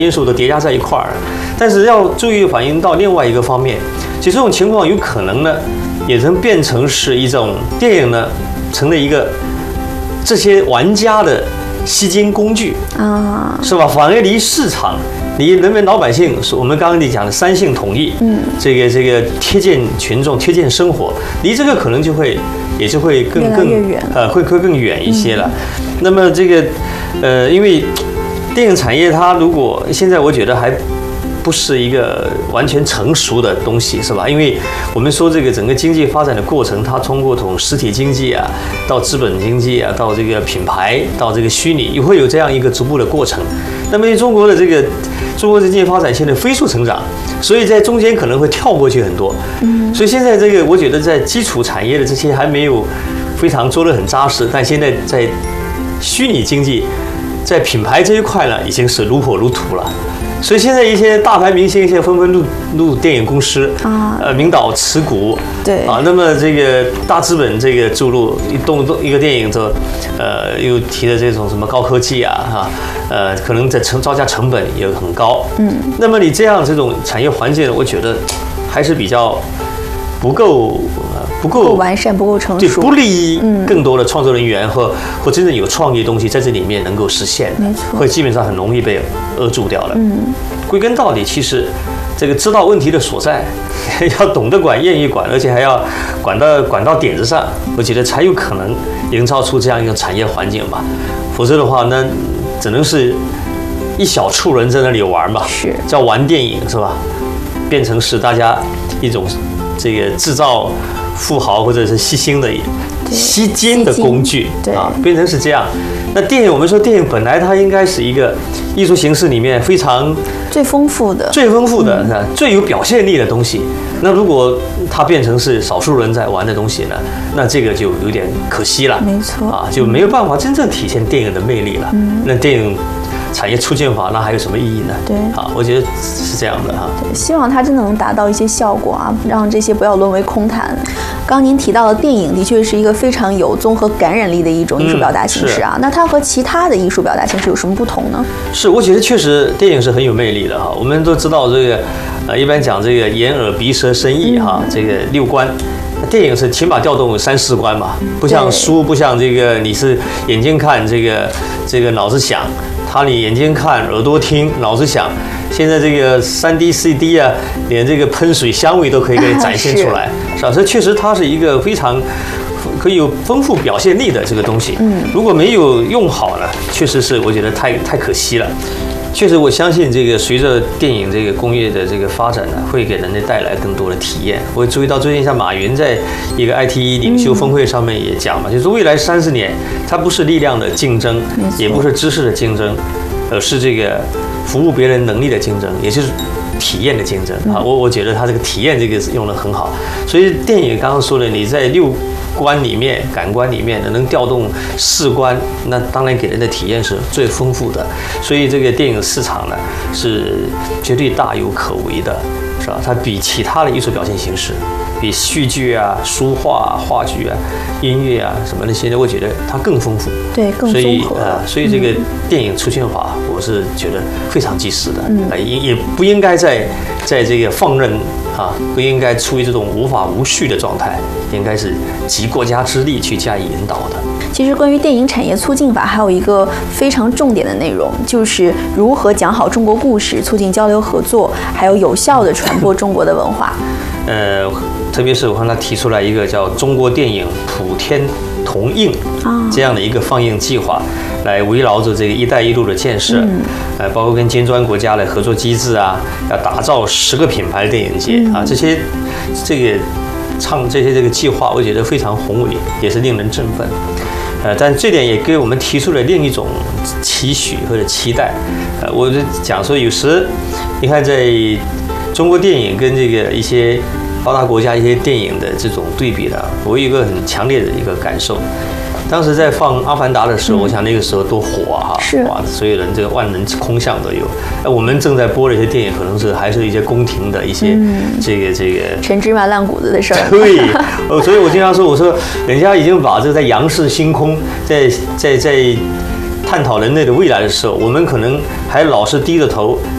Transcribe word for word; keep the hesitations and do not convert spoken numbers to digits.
因素都叠加在一块儿，但是要注意反映到另外一个方面，其实这种情况有可能呢，也能变成是一种电影呢，成了一个这些玩家的吸金工具啊，是吧？反而离市场、离人民老百姓，我们刚刚你讲的三性统一，嗯，这个这个贴近群众、贴近生活，离这个可能就会也就会更更呃会会更远一些了。嗯、那么这个呃，因为电影产业它如果现在我觉得还不是一个完全成熟的东西，是吧？因为我们说这个整个经济发展的过程，它通过从实体经济啊，到资本经济啊，到这个品牌，到这个虚拟，也会有这样一个逐步的过程。那么中国的这个中国的经济发展现在飞速成长，所以在中间可能会跳过去很多。嗯，所以现在这个我觉得在基础产业的这些还没有非常做得很扎实，但现在在虚拟经济。在品牌这一块呢，已经是如火如荼了，所以现在一些大牌明星现在纷纷入入电影公司啊，呃，名导持股，对啊，那么这个大资本这个注入一动动一个电影，这呃又提的这种什么高科技啊，哈，呃，可能在成造价成本也很高，嗯，那么你这样这种产业环境，我觉得还是比较不够。不够完善，不够成熟， 对，不利于更多的创作人员和或真正有创意的东西在这里面能够实现， 没错， 会基本上很容易被扼住掉了。嗯，归根到底，其实这个知道问题的所在，要懂得管，愿意管，而且还要管到管到点子上，我觉得才有可能营造出这样一个产业环境吧。否则的话，那只能是一小撮人在那里玩嘛， 是叫玩电影是吧？变成是大家一种这个制造。富豪或者是吸星的吸金的工具啊，变成是这样。那电影，我们说电影本来它应该是一个艺术形式里面非常最丰富的、 最丰富的、嗯、最有表现力的东西。那如果它变成是少数人在玩的东西呢，那这个就有点可惜了。 没错啊，就没有办法真正体现电影的魅力了。嗯、那电影。产业促进法那还有什么意义呢？ 对， 好，我觉得是这样的哈。 对，希望它真的能达到一些效果啊，让这些不要沦为空谈。刚您提到的电影的确是一个非常有综合感染力的一种艺术表达形式啊，嗯、那它和其他的艺术表达形式有什么不同呢？ 是，我觉得确实电影是很有魅力的哈。我们都知道这个，呃，一般讲这个眼耳鼻舌身意哈，嗯、这个六官。电影是起码调动三四关嘛，不像书，不像这个你是眼睛看，这个这个脑子想。他你眼睛看，耳朵听，脑子想。现在这个三 D、四 D 啊，连这个喷水香味都可以给你展现出来，是吧？这确实它是一个非常可以有丰富表现力的这个东西。嗯，如果没有用好呢，确实是我觉得太太可惜了。确实，我相信这个随着电影这个工业的这个发展呢，会给人类带来更多的体验。我注意到最近像马云在一个 I T 领袖峰会上面也讲嘛，就是未来三十年，它不是力量的竞争，也不是知识的竞争，而是这个服务别人能力的竞争，也就是体验的竞争啊。我我觉得它这个体验这个用得很好。所以电影刚刚说的，你在六官里面、感官里面能调动四官，那当然给人的体验是最丰富的。所以这个电影市场呢是绝对大有可为的，是吧？它比其他的艺术表现形式，比戏剧啊、书画、话剧啊、音乐啊什么那些，我觉得它更丰富， 对，更综合。所以呃，所以这个电影出现法，我是觉得非常及时的，嗯，也也不应该在在这个放任。啊，不应该处于这种无法无序的状态，应该是集国家之力去加以引导的。 其实，关于电影产业促进法，还有一个非常重点的内容，就是如何讲好中国故事，促进交流合作，还有有效地传播中国的文化。 呃，特别是我看他提出来一个叫“中国电影普天同映”这样的一个放映计划。来围绕着这个“一带一路”的建设，嗯、呃，包括跟金砖国家的合作机制啊，要打造十个品牌电影节、嗯、啊，这些这个唱这些这个计划，我觉得非常宏伟，也是令人振奋。呃，但这点也给我们提出了另一种期许或者期待。呃，我就讲说，有时你看，在中国电影跟这个一些发达国家一些电影的这种对比呢，我有一个很强烈的一个感受。当时在放《阿凡达》的时候，嗯、我想那个时候多火啊！ 是哇，所有人这个万人空巷都有。我们正在播的一些电影，可能是还是一些宫廷的一些、嗯、这个这个陈芝麻烂谷子的事儿。 对，所以我经常说，我说人家已经把这个在仰视星空，在在在探讨人类的未来的时候，我们可能还老是低着头